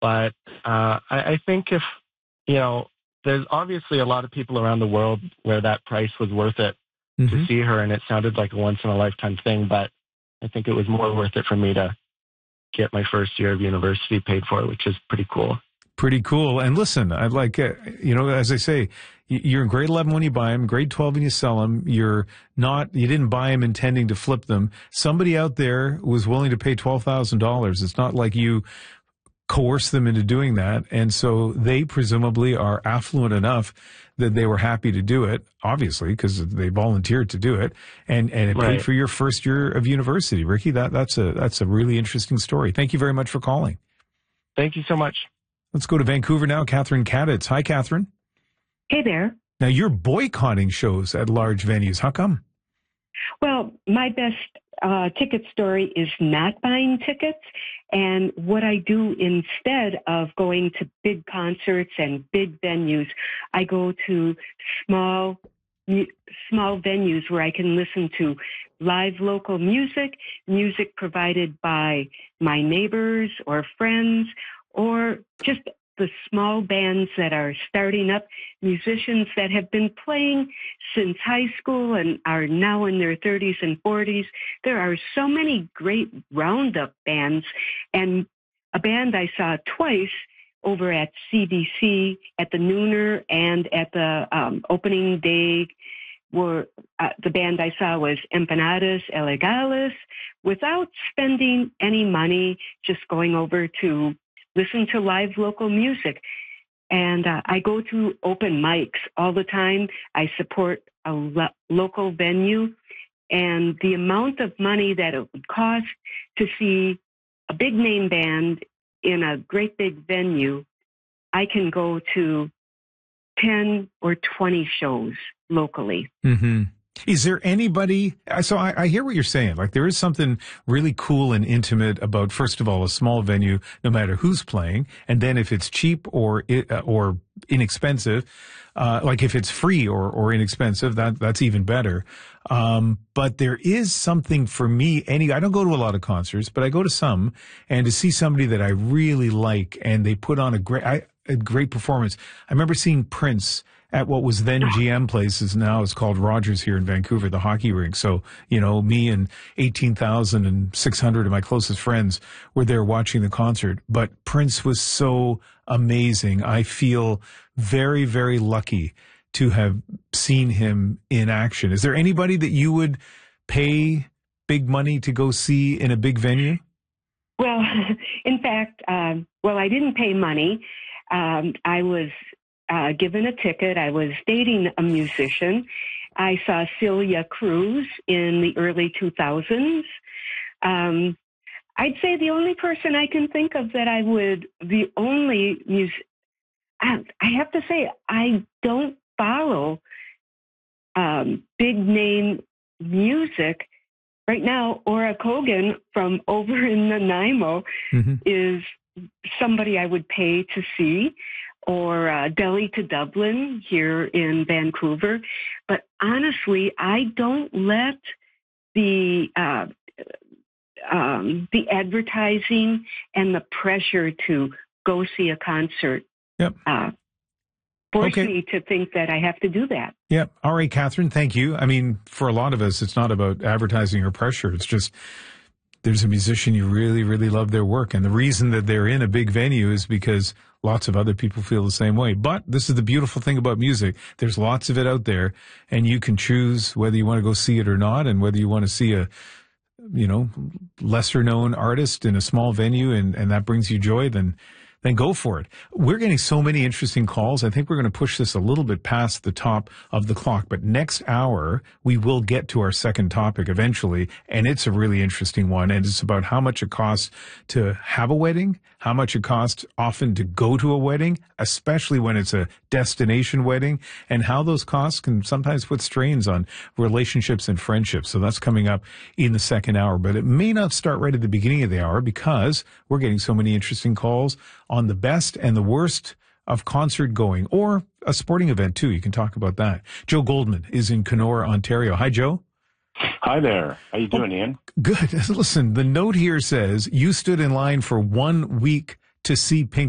But I think if, you know, there's obviously a lot of people around the world where that price was worth it to see her, and it sounded like a once-in-a-lifetime thing, but I think it was more worth it for me to get my first year of university paid for, which is pretty cool. Pretty cool. And listen, I'd like, you know, as I say, you're in grade 11 when you buy them, grade 12 when you sell them. You didn't buy them intending to flip them. Somebody out there was willing to pay $12,000. It's not like you coerce them into doing that. And so they presumably are affluent enough that they were happy to do it, obviously, because they volunteered to do it. And it paid for your first year of university. Ricky, that's a really interesting story. Thank you very much for calling. Thank you so much. Let's go to Vancouver now. Catherine Kaditz. Hi, Catherine. Hey there. Now, you're boycotting shows at large venues. How come? Well, my best ticket story is not buying tickets. And what I do instead of going to big concerts and big venues, I go to small venues where I can listen to live local music provided by my neighbors or friends, or just the small bands that are starting up, musicians that have been playing since high school and are now in their 30s and 40s. There are so many great roundup bands, and a band I saw twice over at CBC at the Nooner and at the opening day were the band I saw was Empanadas Ilegales, without spending any money, just going over to listen to live local music. And I go to open mics all the time. I support a local venue. And the amount of money that it would cost to see a big name band in a great big venue, I can go to 10 or 20 shows locally. Mm-hmm. Is there anybody, so I hear what you're saying, like there is something really cool and intimate about, first of all, a small venue, no matter who's playing, and then if it's cheap or inexpensive, like if it's free or inexpensive, that's even better. But there is something for me, I don't go to a lot of concerts, but I go to some, and to see somebody that I really like and they put on a great performance. I remember seeing Prince at what was then GM Places, now it's called Rogers here in Vancouver, the hockey rink. So, you know, me and 18,600 of my closest friends were there watching the concert. But Prince was so amazing. I feel very, very lucky to have seen him in action. Is there anybody that you would pay big money to go see in a big venue? Well, in fact, I didn't pay money. I was given a ticket. I was dating a musician. I saw Celia Cruz in the early 2000s. I'd say the only person I can think of that I have to say, I don't follow big name music. Right now, Ora Kogan from over in Nanaimo is somebody I would pay to see, or Delhi to Dublin here in Vancouver. But honestly, I don't let the advertising and the pressure to go see a concert force me to think that I have to do that. Yeah. All right, Catherine, thank you. I mean, for a lot of us, it's not about advertising or pressure. It's just there's a musician, you really, really love their work. And the reason that they're in a big venue is because lots of other people feel the same way. But this is the beautiful thing about music. There's lots of it out there, and you can choose whether you want to go see it or not, and whether you want to see a, lesser known artist in a small venue and that brings you joy, then go for it. We're getting so many interesting calls. I think we're going to push this a little bit past the top of the clock. But next hour, we will get to our second topic eventually. And it's a really interesting one. And it's about how much it costs to have a wedding, how much it costs often to go to a wedding, especially when it's a destination wedding, and how those costs can sometimes put strains on relationships and friendships. So that's coming up in the second hour. But it may not start right at the beginning of the hour because we're getting so many interesting calls on the best and the worst of concert going, or a sporting event too. You can talk about that. Joe Goldman is in Kenora, Ontario. Hi, Joe. Hi there. How you doing, Ian? Good. Listen, the note here says you stood in line for 1 week to see Pink